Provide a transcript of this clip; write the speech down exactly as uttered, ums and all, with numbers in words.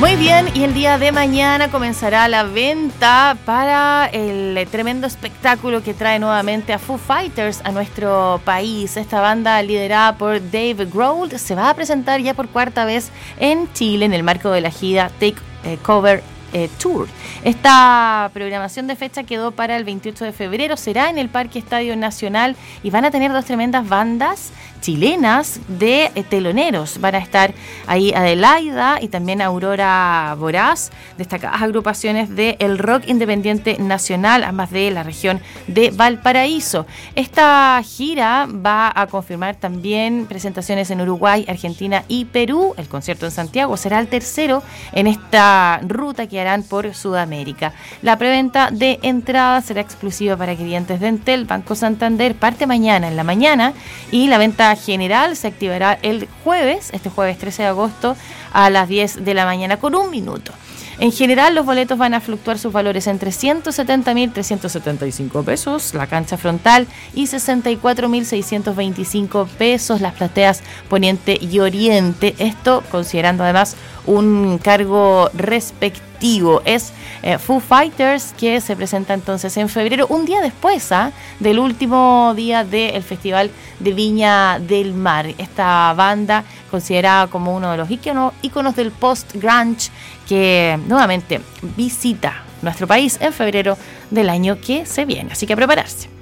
Muy bien, y el día de mañana comenzará la venta para el tremendo espectáculo que trae nuevamente a Foo Fighters a nuestro país. Esta banda liderada por Dave Grohl se va a presentar ya por cuarta vez en Chile en el marco de la gira Take eh, Cover Eh, Tour. Esta programación de fecha quedó para el veintiocho de febrero, será en el Parque Estadio Nacional y van a tener dos tremendas bandas chilenas de eh, teloneros. Van a estar ahí Adelaida y también Aurora Voraz, destacadas agrupaciones del rock independiente nacional, ambas de la región de Valparaíso. Esta gira va a confirmar también presentaciones en Uruguay, Argentina y Perú. El concierto en Santiago será el tercero en esta ruta que harán por Sudamérica. La preventa de entradas será exclusiva para clientes de Entel, Banco Santander, parte mañana en la mañana, y la venta general se activará el jueves, este jueves trece de agosto a las diez de la mañana con un minuto. En general, los boletos van a fluctuar sus valores entre ciento setenta mil trescientos setenta y cinco pesos, la cancha frontal, y sesenta y cuatro mil seiscientos veinticinco pesos, las plateas poniente y oriente. Esto considerando además un cargo respectivo. Es eh, Foo Fighters, que se presenta entonces en febrero, un día después ¿eh? del último día del Festival de Viña del Mar. Esta banda considerada como uno de los íconos, íconos del post-grunge, que nuevamente visita nuestro país en febrero del año que se viene. Así que a prepararse.